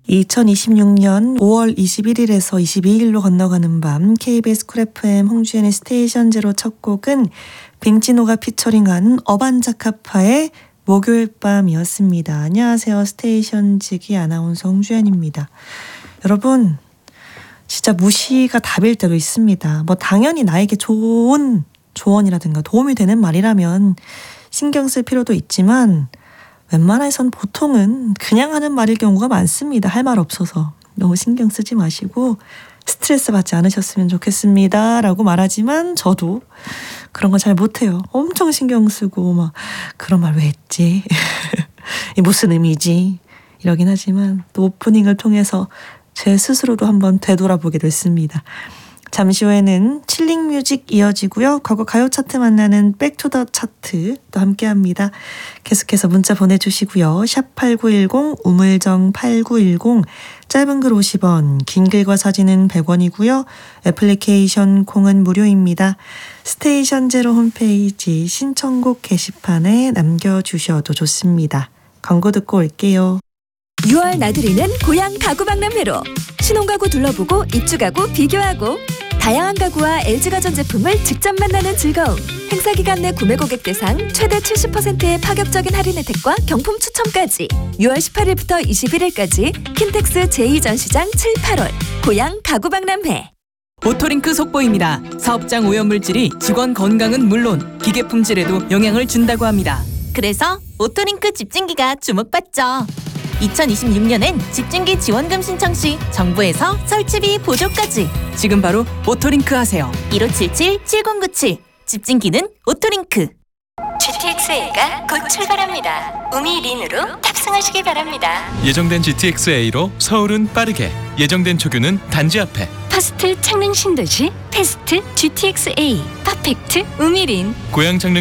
2026년 5월 21일에서 22일로 건너가는 밤 KBS 쿨 FM 홍주연의 스테이션 제로 첫 곡은 빙진호가 피처링한 어반자카파의 목요일 밤이었습니다. 안녕하세요. 스테이션 지기 아나운서 홍주연입니다. 여러분, 진짜 무시가 답일 때도 있습니다. 뭐 당연히 나에게 좋은 조언이라든가 도움이 되는 말이라면 신경 쓸 필요도 있지만 웬만해선 보통은 그냥 하는 말일 경우가 많습니다. 할 말 없어서. 너무 신경 쓰지 마시고 스트레스 받지 않으셨으면 좋겠습니다 라고 말하지만 저도 그런 거 잘 못해요. 엄청 신경 쓰고 막 그런 말 왜 했지? 이 무슨 의미지? 이러긴 하지만 또 오프닝을 통해서 제 스스로도 한번 되돌아보게 됐습니다. 잠시 후에는 칠링 뮤직 이어지고요. 과거 가요 차트 만나는 백투더 차트 또 함께합니다. 계속해서 문자 보내주시고요. 샵8910 우물정 8910 짧은 글 50원 긴 글과 사진은 100원이고요. 애플리케이션 콩은 무료입니다. 스테이션 제로 홈페이지 신청곡 게시판에 남겨주셔도 좋습니다. 광고 듣고 올게요. 6월 나들이는 고향 가구박람회로 신혼가구 둘러보고 입주가구 비교하고 다양한 가구와 LG가전 제품을 직접 만나는 즐거움. 행사기간 내 구매 고객 대상 최대 70%의 파격적인 할인 혜택과 경품 추첨까지 6월 18일부터 21일까지 킨텍스 제2전시장 7, 8월 고향 가구박람회. 오토링크 속보입니다. 사업장 오염물질이 직원 건강은 물론 기계 품질에도 영향을 준다고 합니다. 그래서 오토링크 집진기가 주목받죠. 2026년엔 집진기 지원금 신청 시 정부에서 설치비 보조까지. 지금 바로 오토링크 하세요. 1577-7097 집진기는 오토링크. GTX-A가 곧 출발합니다. 우미린으로 탑승하시기 바랍니다. 예정된 GTX-A로 서울은 빠르게, 예정된 초규는 단지 앞에. 퍼스트 창릉 신도시 패스트 GTX-A 퍼펙트 우미린. 고향 창릉